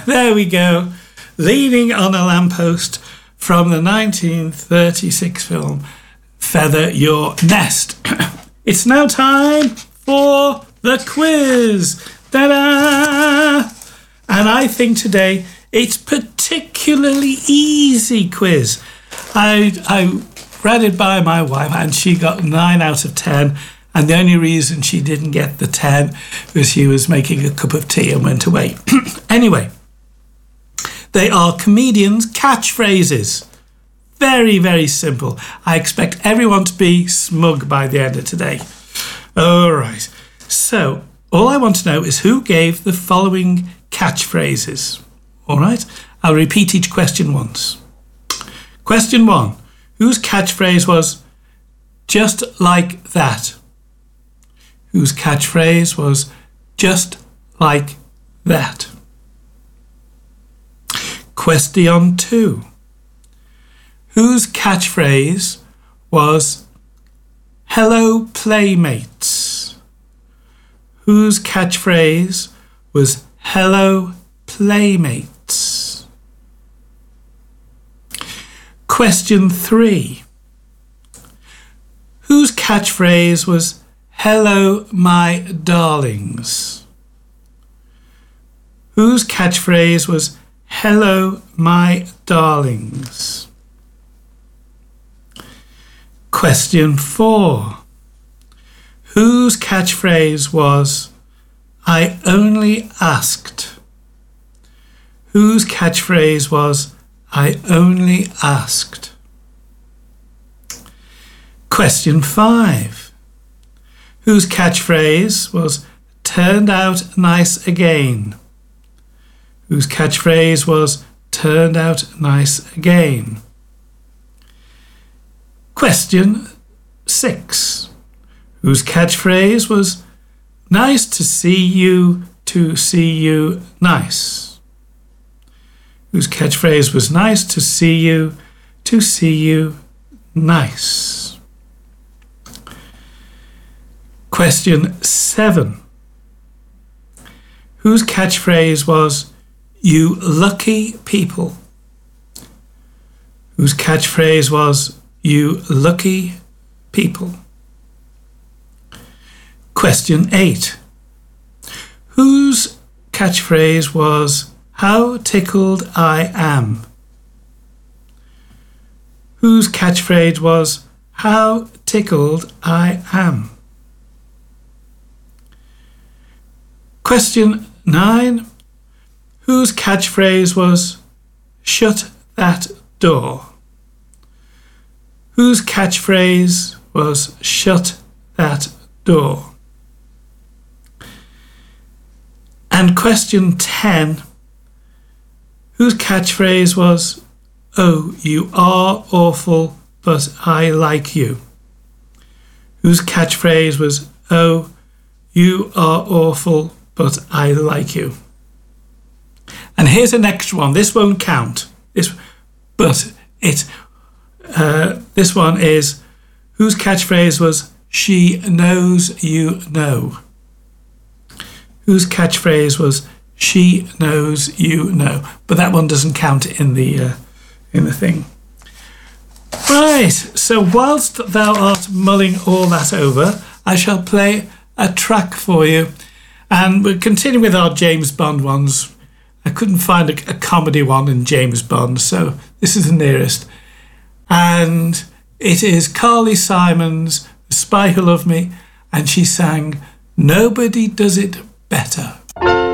There we go. Leaning on a Lamppost from the 1936 film Feather Your Nest. It's now time for the quiz. Ta-da! And I think today it's particularly easy quiz. I read it by my wife and she got 9 out of 10. And the only reason she didn't get the 10 was she was making a cup of tea and went away. Anyway, they are comedians' catchphrases. Very, very simple. I expect everyone to be smug by the end of today. All right. So, all I want to know is who gave the following catchphrases. All right. I'll repeat each question once. Question 1. Whose catchphrase was, "Just like that"? Whose catchphrase was, "Just like that"? Question 2. Whose catchphrase was, "Hello, playmates"? Whose catchphrase was, "Hello, playmates"? Question 3. Whose catchphrase was, "Hello, my darlings"? Whose catchphrase was, "Hello, my darlings"? Question 4. Whose catchphrase was, "I only asked"? Whose catchphrase was, "I only asked"? Question 5. Whose catchphrase was, "Turned out nice again"? Whose catchphrase was, "Turned out nice again"? Question 6. Whose catchphrase was, "Nice to see you nice"? Whose catchphrase was, "Nice to see you nice"? Question 7. Whose catchphrase was, "You lucky people"? Whose catchphrase was, "You lucky people"? Question 8. Whose catchphrase was, "How tickled I am"? Whose catchphrase was, "How tickled I am"? Question 9. Whose catchphrase was, "Shut that door"? Whose catchphrase was, "Shut that door"? And question 10. Whose catchphrase was, "Oh, you are awful, but I like you"? Whose catchphrase was, "Oh, you are awful, but I like you"? And here's an extra one. This won't count. This one is, whose catchphrase was, "She knows you know"? Whose catchphrase was, "She knows you know"? But that one doesn't count in the thing. Right. So whilst thou art mulling all that over, I shall play a track for you. And we'll continue with our James Bond ones. I couldn't find a comedy one in James Bond, so this is the nearest. And it is Carly Simon's "Spy Who Loved Me," and she sang "Nobody Does It Better."